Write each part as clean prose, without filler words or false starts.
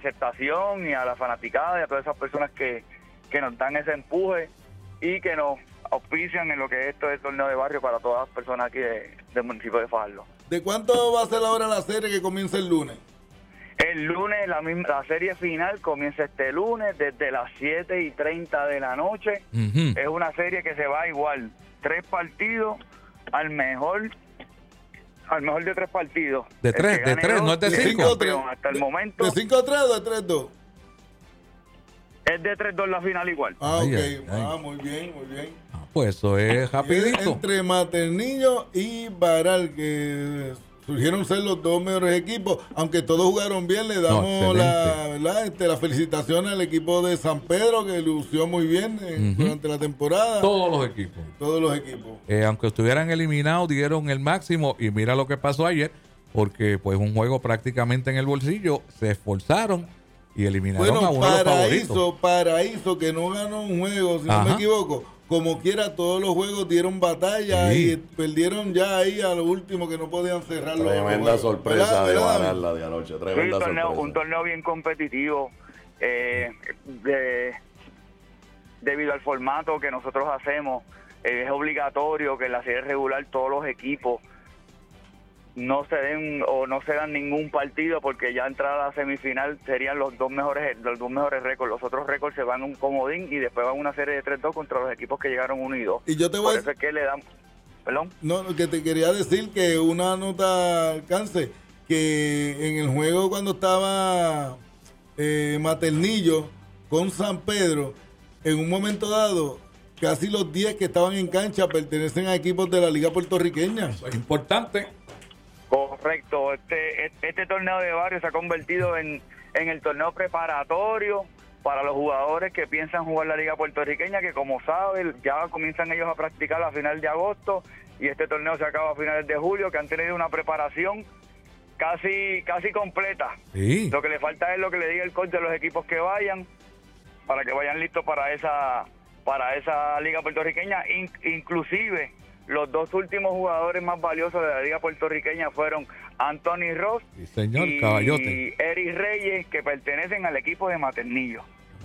aceptación y a la fanaticada y a todas esas personas que nos dan ese empuje y que nos auspician en lo que es esto del torneo de barrio para todas las personas aquí del municipio de Fajardo. ¿De cuánto va a ser ahora la serie que comienza el lunes? El lunes la serie final comienza este lunes desde las 7:30 de la noche. Uh-huh. Es una serie que se va igual, 3 partidos al mejor de 3 partidos. De 3, no es de 5. Hasta el momento ¿De 5-3 o de 3-2? es de 3-2 la final igual. Ok. Ay. Muy bien. Pues eso es rapidito. Entre Maternillo y Baral, que surgieron ser los dos mejores equipos, aunque todos jugaron bien, le damos la felicitación al equipo de San Pedro, que lució muy bien durante la temporada. Todos los equipos. Aunque estuvieran eliminados, dieron el máximo, y mira lo que pasó ayer, porque pues un juego prácticamente en el bolsillo, se esforzaron y eliminaron a uno de los favoritos. Paraíso, que no ganó un juego, si no me equivoco. Como quiera, todos los juegos dieron batalla y perdieron ya ahí a lo último, que no podían cerrarlo. Tremenda sorpresa de ganar de anoche. Tremenda sorpresa. Un torneo bien competitivo, debido al formato que nosotros hacemos. Es obligatorio que en la serie regular todos los equipos no se dan ningún partido, porque ya entrada a semifinal serían los dos mejores récords. Los otros récords se van a un comodín y después van a una serie de 3-2 contra los equipos que llegaron 1 y 2. Y yo te voy Por eso es que le dan... ¿Perdón? No, que te quería decir que una nota alcance, que en el juego cuando estaba Maternillo con San Pedro, en un momento dado, casi los 10 que estaban en cancha pertenecen a equipos de la Liga Puertorriqueña. Eso es importante. Correcto, este torneo de barrio se ha convertido en el torneo preparatorio para los jugadores que piensan jugar la Liga Puertorriqueña, que como saben, ya comienzan ellos a practicar a final de agosto, y este torneo se acaba a finales de julio, que han tenido una preparación casi completa. Sí. Lo que le falta es lo que le diga el coach de los equipos que vayan, para que vayan listos para esa Liga Puertorriqueña. Inclusive los 2 últimos jugadores más valiosos de la Liga Puertorriqueña fueron Anthony Ross y Caballote, Eric Reyes, que pertenecen al equipo de Maternillo.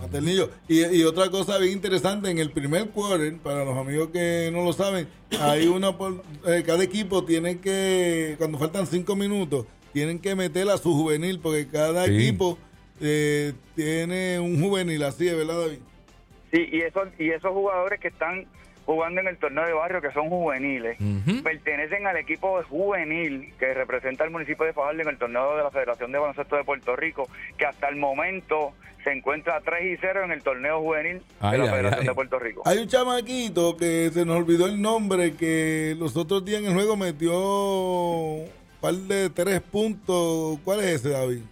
Y otra cosa bien interesante, en el primer quarter, para los amigos que no lo saben, hay cada equipo tiene que, cuando faltan 5 minutos, tienen que meter a su juvenil, porque cada equipo tiene un juvenil, así es, ¿verdad, David? Sí, y esos jugadores que están jugando en el torneo de barrio, que son juveniles, pertenecen al equipo juvenil que representa al municipio de Fajardo en el torneo de la Federación de Baloncesto de Puerto Rico, que hasta el momento se encuentra 3-0 en el torneo juvenil de la Federación de Puerto Rico. Hay un chamaquito que se nos olvidó el nombre, que los otros días en el juego metió un par de 3 puntos. ¿Cuál es ese, David?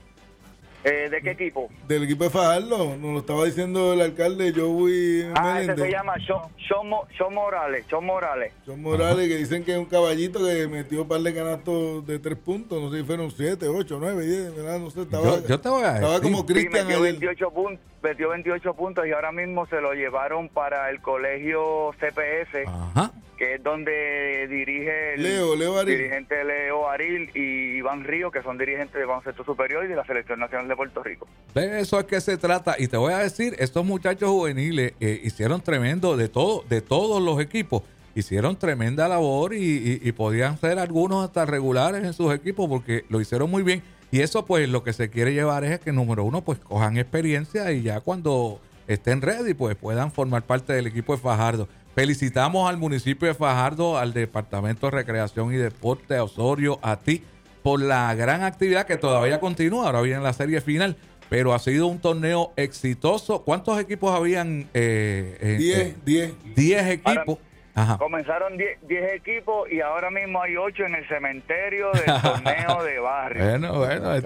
¿De qué equipo? Del equipo de Fajardo, nos lo estaba diciendo el alcalde Joey Meléndez. Ese se llama Sean Morales. Sean Morales, que dicen que es un caballito que metió un par de canastos de 3 puntos, no sé si fueron 7, 8, 9, 10, ¿verdad? No sé, yo te voy a decir. Estaba como Cristian. Metió 28 puntos y ahora mismo se lo llevaron para el colegio CPS. Ajá. Que es donde dirige el Leo Aril. dirigente Leo Aril y Iván Río, que son dirigentes de baloncesto superior y de la Selección Nacional de Puerto Rico. De eso es que se trata. Y te voy a decir, estos muchachos juveniles hicieron tremendo, de todos los equipos, hicieron tremenda labor y podían ser algunos hasta regulares en sus equipos, porque lo hicieron muy bien. Y eso pues lo que se quiere llevar es que, número uno, pues cojan experiencia, y ya cuando estén ready pues puedan formar parte del equipo de Fajardo. Felicitamos al municipio de Fajardo, al Departamento de Recreación y Deporte, a Osorio, a ti, por la gran actividad que todavía continúa. Ahora viene la serie final, pero ha sido un torneo exitoso. ¿Cuántos equipos habían? 10 equipos. Ajá. Comenzaron 10 equipos y ahora mismo hay 8 en el cementerio del torneo de barrio. Bueno,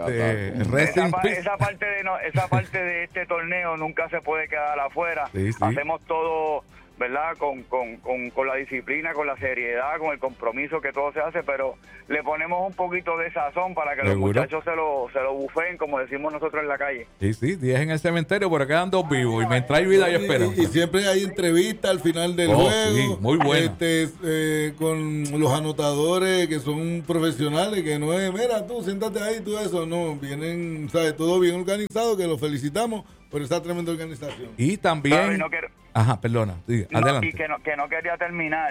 esa parte de este torneo nunca se puede quedar afuera. Sí. Hacemos todo ¿verdad? Con la disciplina, con la seriedad, con el compromiso que todo se hace, pero le ponemos un poquito de sazón para que los muchachos se lo bufeen, como decimos nosotros en la calle. Sí, 10 en el cementerio, pero quedan 2 vivos, y me trae vida y espero. Y siempre hay entrevistas al final del juego. Sí, muy buena. Con los anotadores que son profesionales, que no es, mira, tú siéntate ahí, tú eso, no, vienen, ¿sabes? Todo bien organizado, que los felicitamos por esa tremenda organización. Y también... Claro, y no quiero, Ajá, perdona, adelante. Y que no quería terminar,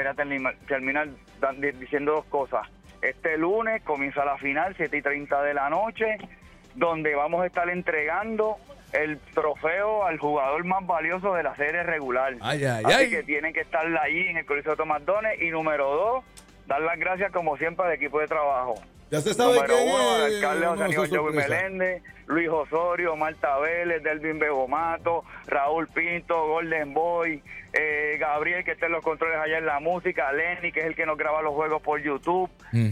diciendo 2 cosas. Este lunes comienza la final, 7:30 de la noche, donde vamos a estar entregando el trofeo al jugador más valioso de la serie regular. Así que tienen que estar ahí en el Coliseo Tomás Dones. Y número 2, dar las gracias como siempre al equipo de trabajo. Ya se sabe Número que 1, al alcalde José Aníbal Joey Meléndez, Luis Osorio, Marta Vélez, Delvin Begomato, Raúl Pinto, Golden Boy, Gabriel, que está en los controles allá en la música, Lenny, que es el que nos graba los juegos por YouTube,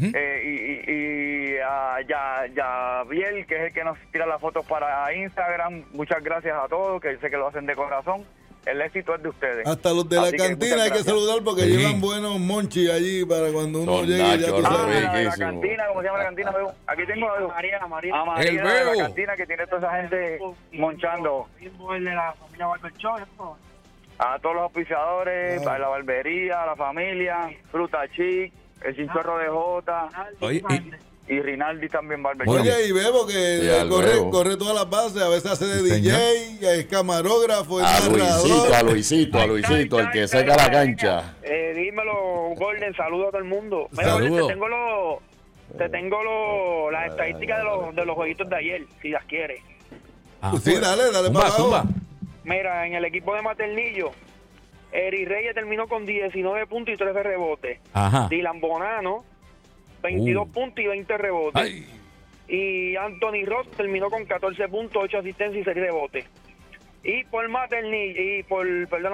y a Yaviel, que es el que nos tira las fotos para Instagram. Muchas gracias a todos, que sé que lo hacen de corazón. El éxito es de ustedes. Hasta los de la cantina hay que saludar porque llevan buenos monchis allí para cuando uno llegue. Ya tú sabes. La cantina, ¿cómo se llama la cantina? Aquí tengo a María el de la cantina, que tiene toda esa gente monchando. El de la familia Barbershop. A todos los auspiciadores, para la barbería, a la familia, Fruta Chic, el Chinchorro de Jota. Oye, y Rinaldi también Barbershop. Oye, y Bebo que corre todas las bases, a veces hace de DJ, es camarógrafo, es narrador. A Luisito, el que seca la cancha. Dímelo, Golden, saludo a todo el mundo. Saludos. Te tengo las estadísticas de los jueguitos de ayer, si las quieres. Sí, dale para abajo. Mira, en el equipo de Maternillo, Eri Reyes terminó con 19 puntos y 13 rebotes. Ajá. Dylan Bonano, 22 puntos y 20 rebotes. Ay. Y Anthony Ross terminó con 14 puntos, 8 asistencias y 6 rebotes. Y por Maternillo, por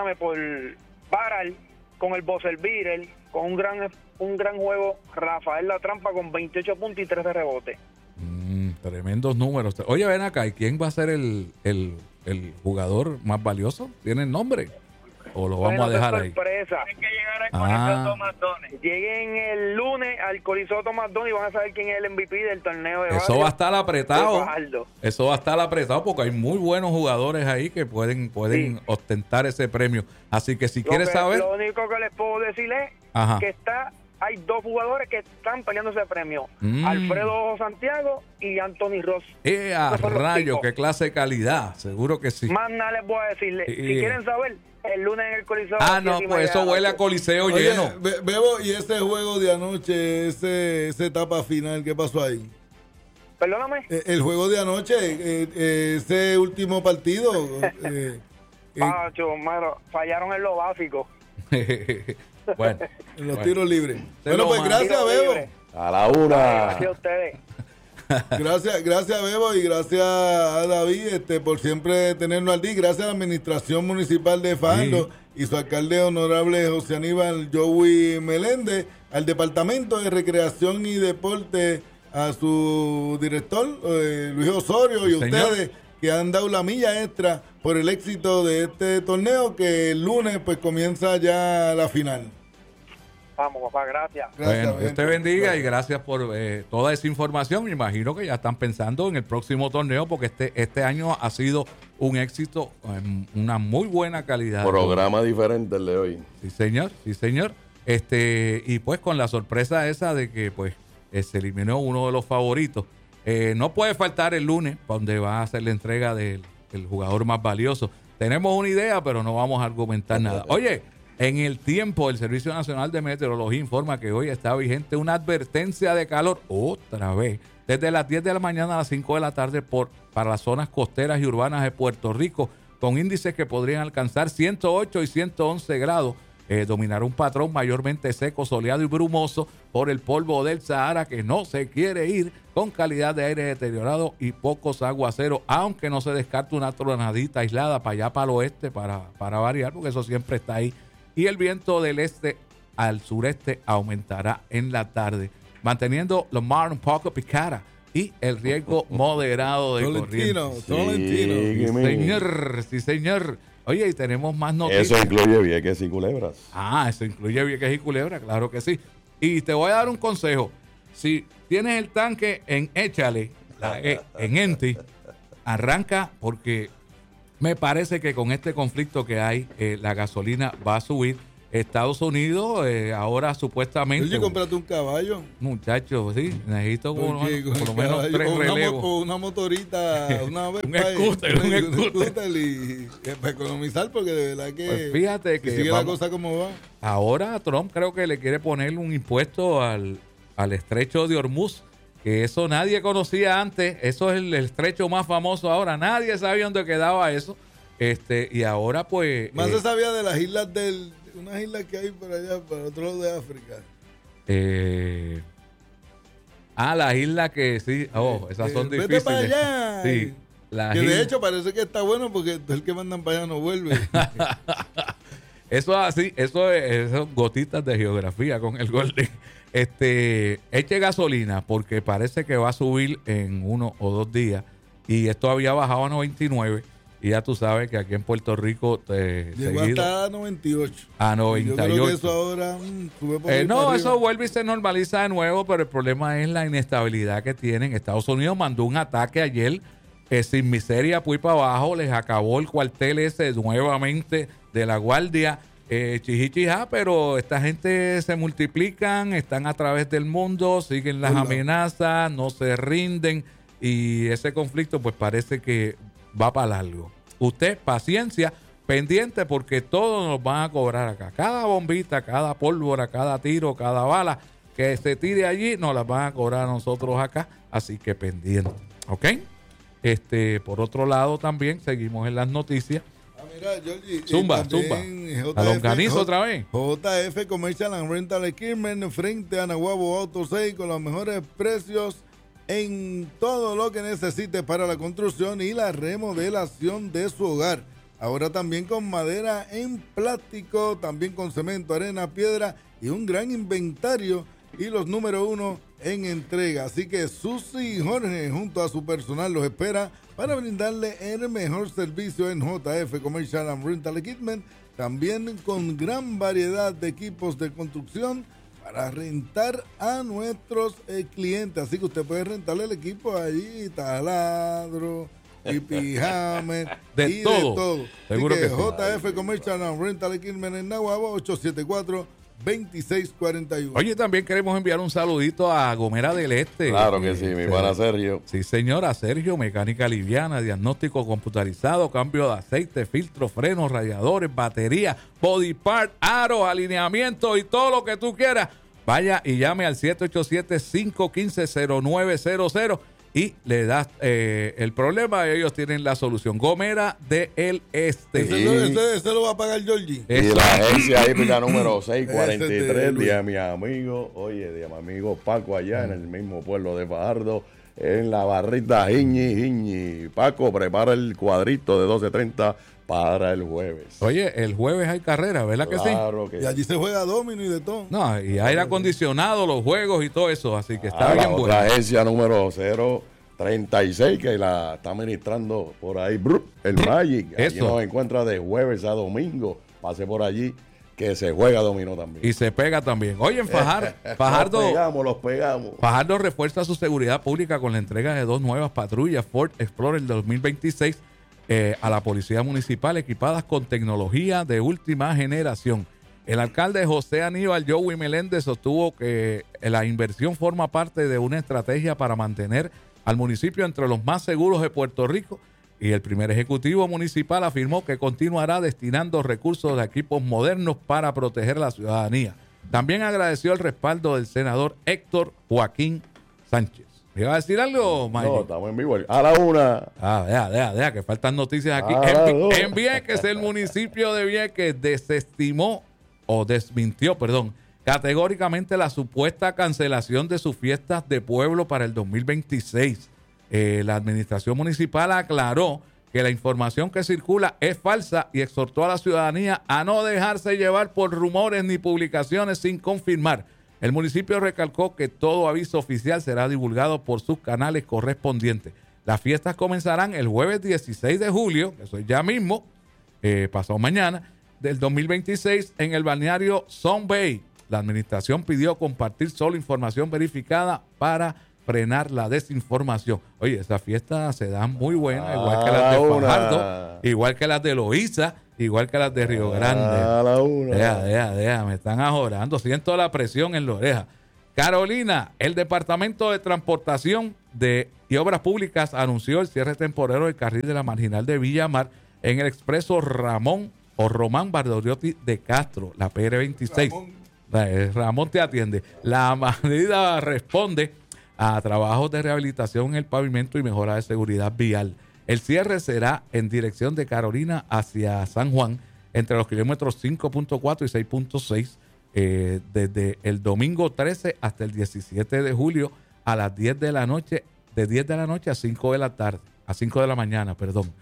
Baral, con el Buzzer Beater, con un gran juego, Rafael La Trampa con 28 puntos y 13 rebotes. Tremendos números. Oye, ven acá, ¿y quién va a ser el jugador más valioso? ¿Tiene el nombre? ¿O lo vamos a dejar ahí? Sorpresa. Tienen que llegar al Coliseo Tomás Dones. Lleguen el lunes al Coliseo Tomás Dones y van a saber quién es el MVP del torneo de Eso barrio. va a estar apretado porque hay muy buenos jugadores ahí que pueden ostentar ese premio. Así que si quieres saber... Lo único que les puedo decir es que hay 2 jugadores que están peleando ese premio. Alfredo Santiago y Anthony Ross. ¡A rayo! ¡Qué clase de calidad! Seguro que sí. Más nada les voy a decirle. Si quieren saber, el lunes en el Coliseo. No, pues eso huele a Coliseo lleno. Bebo, y ese juego de anoche, esa etapa final, ¿qué pasó ahí? Perdóname. El juego de anoche, ese último partido. Pacho, fallaron en lo básico. Bueno, en los tiros libres. Bueno, pues gracias, Bebo. A la una. Gracias a ustedes. Gracias, Bebo, y gracias a David por siempre tenernos al día. Gracias a la administración municipal de Fajardo y su alcalde honorable José Aníbal Joey Meléndez, al departamento de recreación y deporte, a su director Luis Osorio, y ustedes que han dado la milla extra por el éxito de este torneo, que el lunes pues comienza ya la final. Vamos, papá, gracias. Bueno, Dios te bendiga y gracias por toda esa información. Me imagino que ya están pensando en el próximo torneo porque este año ha sido un éxito, una muy buena calidad. Programa diferente el de hoy. Sí, señor. Y pues con la sorpresa esa de que pues se eliminó uno de los favoritos. No puede faltar el lunes, donde va a hacer la entrega del jugador más valioso. Tenemos una idea, pero no vamos a argumentar nada. Oye, en el tiempo, el Servicio Nacional de Meteorología informa que hoy está vigente una advertencia de calor, otra vez, desde las 10 de la mañana a las 5 de la tarde para las zonas costeras y urbanas de Puerto Rico, con índices que podrían alcanzar 108 y 111 grados. Dominará un patrón mayormente seco, soleado y brumoso por el polvo del Sahara que no se quiere ir, con calidad de aire deteriorado y pocos aguaceros, aunque no se descarta una tronadita aislada para allá, para el oeste, para variar, porque eso siempre está ahí. Y el viento del este al sureste aumentará en la tarde, manteniendo lo mar un poco picada y el riesgo moderado de corriente. Tolentino. Sí, señor. Oye, y tenemos más noticias. Eso incluye Vieques y Culebras. Eso incluye Vieques y Culebra, claro que sí. Y te voy a dar un consejo. Si tienes el tanque en Échale, en Enti, arranca porque me parece que con este conflicto que hay, la gasolina va a subir. Estados Unidos ahora supuestamente... Oye, cómprate un caballo. Muchachos, sí, necesito por lo menos 3 relevos. O una motorita, un scooter. Y para economizar, porque de verdad que... Pues fíjate que sigue la cosa como va. Ahora Trump creo que le quiere poner un impuesto al estrecho de Hormuz, que eso nadie conocía antes. Eso es el estrecho más famoso ahora. Nadie sabía dónde quedaba eso. Y ahora pues... Más se sabía de las islas unas islas que hay por allá, para otro lado de África. Las islas que sí, esas son difíciles. Vete para allá. Sí, que de hecho parece que está bueno porque el que mandan para allá no vuelve. Eso así, eso son gotitas de geografía con el Golden. Eche gasolina porque parece que va a subir en 1 o 2 días y esto había bajado a 99. Y ya tú sabes que aquí en Puerto Rico llegó hasta 98. A 98. Yo creo que eso ahora sube por ahí no, eso vuelve y se normaliza de nuevo, pero el problema es la inestabilidad que tienen. Estados Unidos mandó un ataque ayer sin miseria, pues para abajo, les acabó el cuartel ese nuevamente de la Guardia. Chijichijá, pero esta gente se multiplican, están a través del mundo, siguen las amenazas, no se rinden y ese conflicto pues parece que va para largo. Usted, paciencia, pendiente porque todos nos van a cobrar acá. Cada bombita, cada pólvora, cada tiro, cada bala que se tire allí, nos las van a cobrar a nosotros acá. Así que pendiente. ¿Ok? Por otro lado también, seguimos en las noticias. Mira, Georgie, zumba. ¿A longanizo otra vez? JF Commercial and Rental Equipment frente a Nahuabo Auto 6 con los mejores precios en todo lo que necesite para la construcción y la remodelación de su hogar. Ahora también con madera en plástico, también con cemento, arena, piedra y un gran inventario y los número 1 en entrega. Así que Susi Jorge junto a su personal los espera para brindarle el mejor servicio en JF Commercial and Rental Equipment, también con gran variedad de equipos de construcción para rentar a nuestros clientes. Así que usted puede rentarle el equipo allí, taladro, y pijame, de todo. Seguro que JF Commercial and Rental Equipment en Nahuabo, 874-2641. Oye, también queremos enviar un saludito a Gomera del Este. Claro que sí, mi pana Sergio. Sí, señora, Sergio, mecánica liviana, diagnóstico computarizado, cambio de aceite, filtro, frenos, radiadores, batería, body part, aros, alineamiento y todo lo que tú quieras. Vaya y llame al 787-515-0900 y le das el problema. Ellos tienen la solución. Gomera del Este. Ese lo va a pagar Georgie. Y la agencia ahí, la número 643 de mi amigo, de mi amigo Paco allá en el mismo pueblo de Fajardo, en la barrita Jiñi. Paco, prepara el cuadrito de 12:30 para el jueves. Oye, el jueves hay carrera, ¿verdad que sí? Claro que y allí se juega domino y de todo. No, y aire acondicionado, los juegos y todo eso, así que está bien bueno. La agencia número 036 que la está administrando por ahí, el Magic. Allí nos encuentra de jueves a domingo. Pase por allí que se juega dominó también. Y se pega también. Oye, en Fajardo. Los pegamos. Fajardo refuerza su seguridad pública con la entrega de 2 nuevas patrullas Ford Explorer 2026 a la policía municipal equipadas con tecnología de última generación. El alcalde José Aníbal Joey Meléndez sostuvo que la inversión forma parte de una estrategia para mantener al municipio entre los más seguros de Puerto Rico, y el primer ejecutivo municipal afirmó que continuará destinando recursos de equipos modernos para proteger a la ciudadanía. También agradeció el respaldo del senador Héctor Joaquín Sánchez. ¿Me iba a decir algo, Mike? No, estamos en vivo. A la 1. Deja, que faltan noticias aquí. En Vieques, el municipio de Vieques desmintió, categóricamente la supuesta cancelación de sus fiestas de pueblo para el 2026. La administración municipal aclaró que la información que circula es falsa y exhortó a la ciudadanía a no dejarse llevar por rumores ni publicaciones sin confirmar. El municipio recalcó que todo aviso oficial será divulgado por sus canales correspondientes. Las fiestas comenzarán el jueves 16 de julio, eso es ya mismo, pasado mañana, del 2026 en el balneario Sun Bay. La administración pidió compartir solo información verificada para frenar la desinformación. Oye, esas fiestas se dan muy buenas, igual que las de Fajardo, igual que las de Loíza, igual que las de Río Grande. Deja, me están ajorando. Siento la presión en la oreja. Carolina, el Departamento de Transportación y Obras Públicas anunció el cierre temporero del carril de la Marginal de Villamar en el expreso Román Bardoriotti de Castro, la PR26. Ramón te atiende. La medida responde a trabajos de rehabilitación en el pavimento y mejora de seguridad vial. El cierre será en dirección de Carolina hacia San Juan, entre los kilómetros 5.4 y 6.6, desde el domingo 13 hasta el 17 de julio a las 10 de la noche, de 10 de la noche a 5 de la tarde, a 5 de la mañana,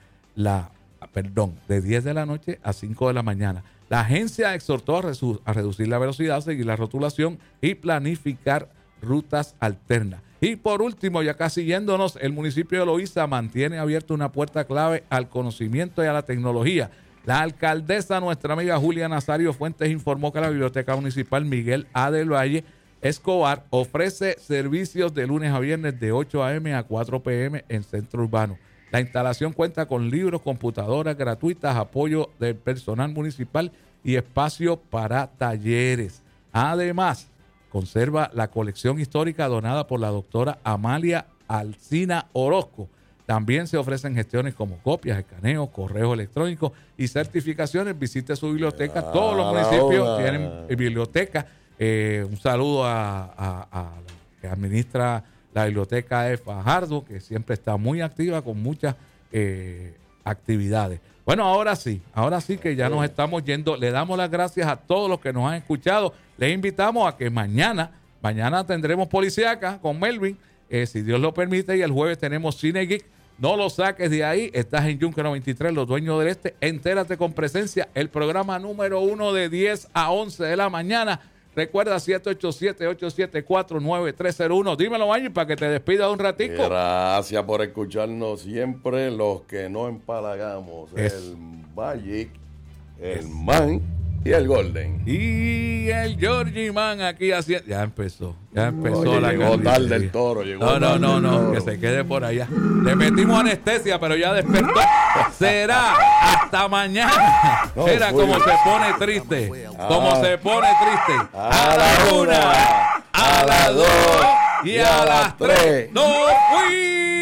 de 10 de la noche a 5 de la mañana. La agencia exhortó a reducir la velocidad, seguir la rotulación y planificar rutas alternas. Y por último, ya casi yéndonos, el municipio de Loíza mantiene abierta una puerta clave al conocimiento y a la tecnología. La alcaldesa, nuestra amiga Julia Nazario Fuentes, informó que la Biblioteca Municipal Miguel A. del Valle Escobar ofrece servicios de lunes a viernes de 8 a.m. a 4 p.m. en Centro Urbano. La instalación cuenta con libros, computadoras gratuitas, apoyo del personal municipal y espacio para talleres. Además, conserva la colección histórica donada por la doctora Amalia Alcina Orozco. También se ofrecen gestiones como copias, escaneos, correos electrónicos y certificaciones. Visite su biblioteca. Todos los municipios tienen biblioteca. Un saludo a la que administra la biblioteca de Fajardo, que siempre está muy activa con muchas actividades. Bueno, ahora sí que ya nos estamos yendo. Le damos las gracias a todos los que nos han escuchado. Les invitamos a que mañana tendremos Policíaca con Melvin, si Dios lo permite, y el jueves tenemos Cine Geek. No lo saques de ahí, estás en Yunque 93, Los Dueños del Este. Entérate con Presencia, el programa número 1 de 10 a 11 de la mañana. Recuerda 787-874-9301. Dímelo, Ángel, para que te despida un ratico. Gracias por escucharnos siempre, los que no empalagamos. El Magic, el Man y el Golden. Y el Georgie Man aquí haciendo. Ya empezó la llegó tarde el toro. No, que se quede por allá. Le metimos anestesia, pero ya despertó. Será hasta mañana. Mira cómo se pone triste. Se pone triste. A la 1, a la 2 y a las 3. ¡No fui!